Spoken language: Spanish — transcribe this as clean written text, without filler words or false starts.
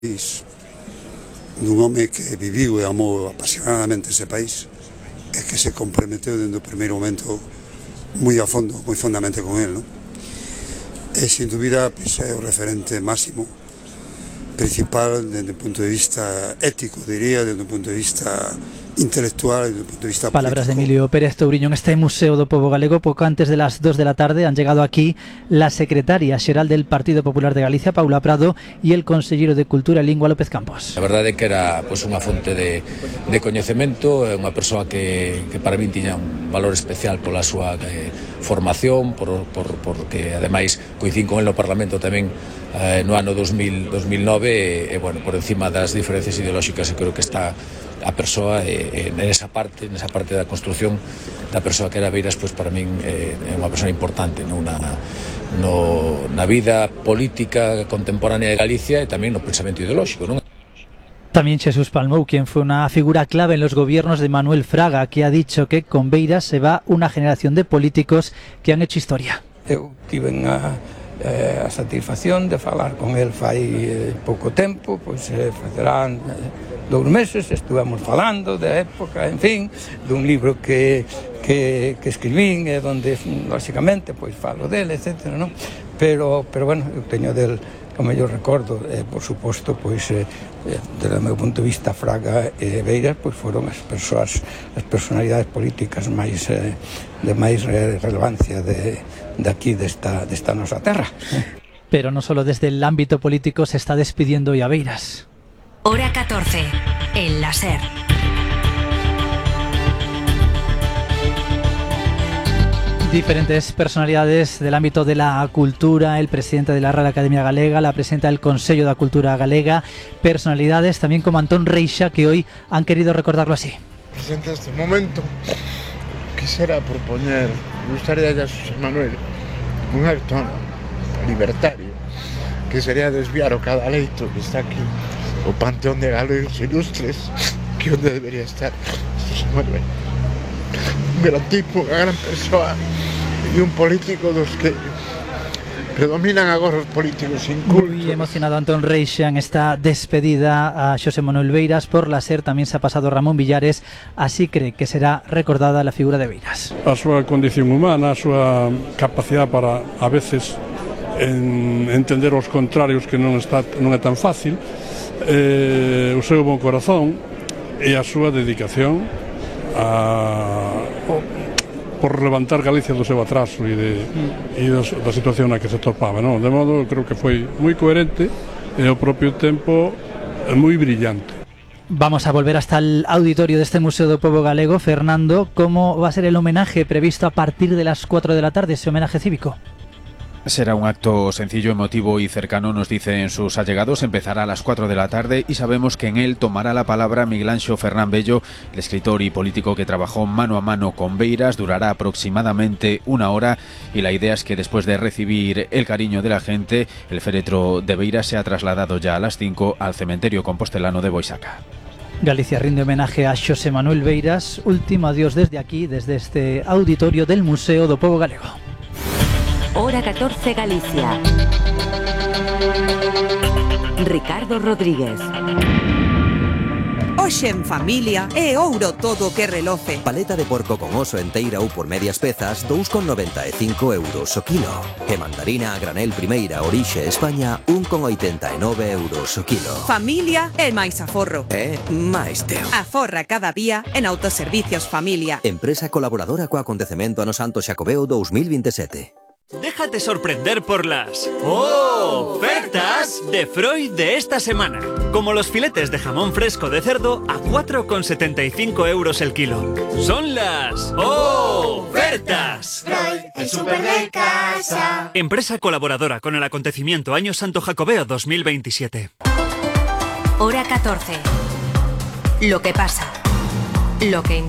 dun home que viviu e amou apasionadamente ese país e que se comprometeu dende o primeiro momento moi a fondo, moi fondamente con él, non? E sin dúbida é o referente máximo principal desde o punto de vista ético, diría, desde o punto de vista intelectual, desde o punto de vista Palabras político. de Emilio Pérez Touriño en este Museo do Pobo Galego. Poco antes de las 2 de la tarde han llegado aquí la secretaria xeral del Partido Popular de Galicia, Paula Prado, y el consellero de Cultura e Lingua, López Campos. A verdade é que era unha fonte de coñecemento, é unha persoa que para min tiña un valor especial pola súa formación, porque ademais coincidín con el no Parlamento tamén no ano 2009 e bueno, por encima das diferencias ideolóxicas, eu creo que está a persoa nesa parte da construción da persoa que era Beiras, pois para min é unha persoa importante na vida política contemporánea de Galicia e tamén no pensamento ideolóxico, non? También Jesús Palmou, quien fue una figura clave en los gobiernos de Manuel Fraga, que ha dicho que con Beiras se va una generación de políticos que han hecho historia. Eu tive a satisfacción de falar con el fai pouco tempo, pois facerán 2 meses, estuvemos falando de época, en fin, dun libro que escribín, donde, lógicamente, pois falo dele, etc., non? Pero bueno, eu teño del o mellor recordo, por suposto, pois, desde o meu punto de vista, Fraga e Beiras, pois foron as personalidades políticas de máis relevancia de aquí, desta nosa terra. Pero no solo desde el ámbito político se está despidiendo hoy a Beiras. Hora 14, en la SER. Diferentes personalidades del ámbito de la cultura, el presidente de la Real Academia Galega, la presidenta del Consello da Cultura Galega, personalidades también como Antón Reixa, que hoy han querido recordarlo así. Presente este momento, quisiera proponer, me gustaría a José Manuel, un acto libertario, que sería desviar o cada leito que está aquí, o panteón de galegos ilustres, que onde debería estar José Manuel. Un gran tipo, unha gran persoa e un político dos que predominan agora os políticos incultos. Muy emocionado Antón Reixa en esta despedida a Xosé Manuel Beiras. Por la SER también se ha pasado Ramón Villares, así cree que será recordada la figura de Beiras. A súa condición humana, a súa capacidade para, a veces, entender os contrarios, que non é tan fácil, o seu bon corazón e a súa dedicación por levantar Galicia do seu atraso e da situación na que se topaba, non? De modo, creo que foi moi coherente e ao propio tempo moi brillante. Vamos a volver hasta el auditorio de este Museo do Pobo Galego. Fernando, ¿cómo va a ser el homenaje previsto a partir de las 4 de la tarde, ese homenaje cívico? Será un acto sencillo, emotivo y cercano, nos dicen sus allegados. Empezará a las 4 de la tarde y sabemos que en él tomará la palabra Miguel Anxo Ferrán Bello, el escritor y político que trabajó mano a mano con Beiras. Durará aproximadamente 1 hora y la idea es que después de recibir el cariño de la gente, el féretro de Beiras se ha trasladado ya a las 5 al cementerio compostelano de Boisaca. Galicia rinde homenaje a Xosé Manuel Beiras. Último adiós desde aquí, desde este auditorio del Museo do Pobo Galego. Hora 14, Galicia. Ricardo Rodríguez. Hoxe en familia é ouro todo o que reloce. Paleta de porco con oso enteira ou por medias pezas, 2,95 euros o kilo. E mandarina a granel primeira orixe España, 1,89 euros o kilo. Familia é máis aforro. É máis teo. Aforra cada día en Autoservicios Familia. Empresa colaboradora co acontecemento ano Santo Xacobeo 2027. Déjate sorprender por las ofertas de Freud de esta semana. Como los filetes de jamón fresco de cerdo a 4,75 euros el kilo. Son las ofertas. Freud, el súper de casa. Empresa colaboradora con el acontecimiento Año Santo Jacobeo 2027. Hora 14. Lo que pasa. Lo que importa.